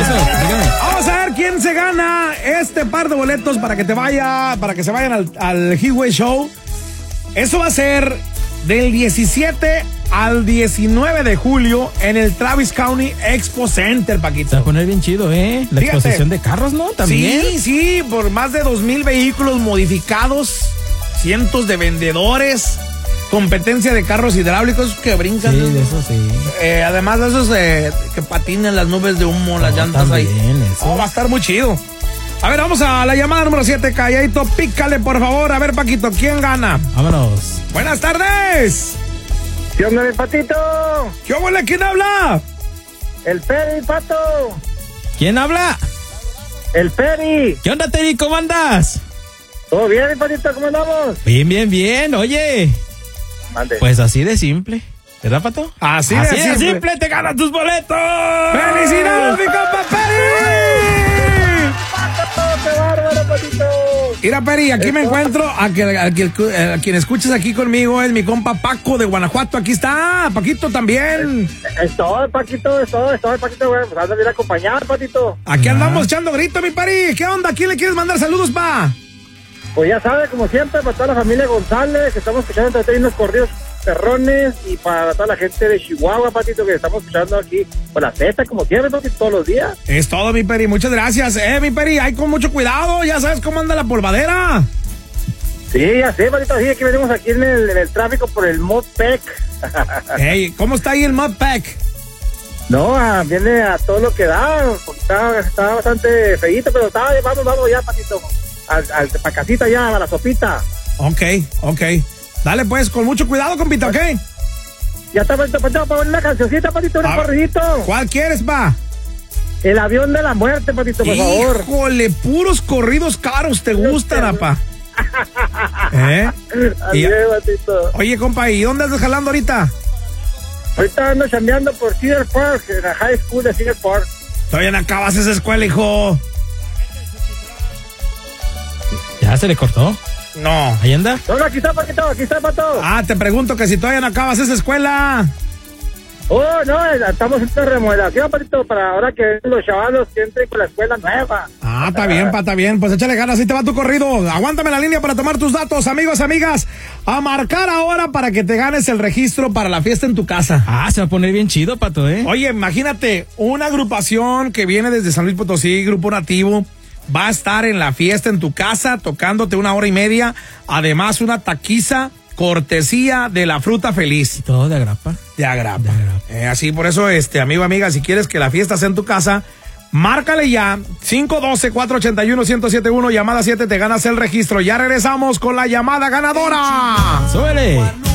dígame. Vamos a ver quién se gana este par de boletos para que se vayan al Highway Show. Eso va a ser del 17 al 19 de julio en el Travis County Expo Center, Paquito. Se va a poner bien chido, ¿eh? La Fíjate. exposición de carros, ¿no? También. Sí, por más de 2,000 vehículos modificados, cientos de vendedores, competencia de carros hidráulicos que brincan. Sí, de eso sí. Además de esos que patinan las nubes de humo, las llantas también, ahí. eso. Va a estar muy chido. A ver, vamos a la llamada número 7, calladito, pícale por favor. A ver, Paquito, ¿quién gana? Vámonos. Buenas tardes. ¿Qué onda, mi Patito? ¿Qué huele? ¿Quién habla? El Peri, Pato. ¿Quién habla? El Peri. ¿Qué onda, Terry? ¿Cómo andas? ¿Todo bien, mi Patito? ¿Cómo andamos? Bien, bien, bien. Oye, Mande. pues así de simple. ¿Verdad, Pato? Así de de simple te ganas tus boletos. ¡Felicidades, mi compa Peri! ¡Qué bárbaro, Patito! Mira, Peri, aquí me encuentro. A quien escuches aquí conmigo es mi compa Paco de Guanajuato. Aquí está, Paquito también. Es todo, Paquito, es todo, Paquito, güey. Pues anda bien acompañado, Patito. Aquí andamos echando grito, mi Peri. ¿Qué onda? ¿A quién le quieres mandar saludos, pa? Pues ya sabe, como siempre, para toda la familia González, que estamos escuchando entre unos corridos perrones, y para toda la gente de Chihuahua, Patito, que estamos escuchando aquí por la Z, como siempre, Patito, todos los días. Es todo, mi Peri. Muchas gracias. Mi Peri, hay con mucho cuidado. Ya sabes cómo anda la polvadera. Sí, ya sé, Patito, así que venimos aquí en el tráfico por el Modpack. Ey, ¿cómo está ahí el Modpack? No, viene a todo lo que da, está bastante feíto, pero vamos ya, Patito, pa' casita ya, a la sopita. Ok. Dale, pues, con mucho cuidado, compita, ¿ok? Ya está, Patito, para poner una cancioncita, Patito, un corridito. ¿Cuál quieres, pa? El avión de la muerte, Patito, por favor. Híjole, puros corridos caros te gustan, apa. Así es, Patito. Oye, compa, ¿y dónde andas jalando ahorita? Ahorita ando chambeando por Cedar Park, en la high school de Cedar Park. Todavía no acabas esa escuela, hijo. ¿Ya se le cortó? No. ¿Ahí anda? No, aquí está, Pato. Ah, te pregunto que si todavía no acabas esa escuela. Oh, no, estamos en esta remodelación, Patito, para ahora que los chavalos que entren con la escuela nueva. Ah, está bien, pa, está bien. Pues échale ganas, así te va tu corrido. Aguántame la línea para tomar tus datos, amigos, amigas. A marcar ahora para que te ganes el registro para la fiesta en tu casa. Ah, se va a poner bien chido, Pato, ¿eh? Oye, imagínate, una agrupación que viene desde San Luis Potosí, Grupo Nativo, va a estar en la fiesta en tu casa, tocándote 1 hora y media. Además, una taquiza cortesía de la Fruta Feliz. ¿Y todo de agrapa? De agrapa. De agrapa. Así, por eso, amigo, amiga, si quieres que la fiesta sea en tu casa, márcale ya, 512-481-1071, llamada 7, te ganas el registro. Ya regresamos con la llamada ganadora. ¡Súbele!